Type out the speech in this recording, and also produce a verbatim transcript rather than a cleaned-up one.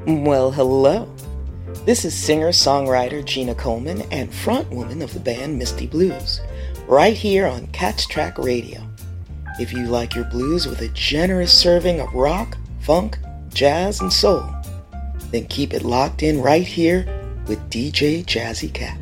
Well, hello. This is singer-songwriter Gina Coleman and frontwoman of the band Misty Blues, right here on Catch Track Radio. If you like your blues with a generous serving of rock, funk, jazz, and soul, then keep it locked in right here with D J Jazzy Cat.